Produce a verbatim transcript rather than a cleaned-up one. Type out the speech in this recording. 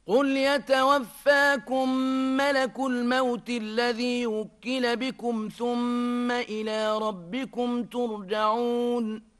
قل يتوفاكم ملك الموت الذي وكل بكم ثم إلى ربكم ترجعون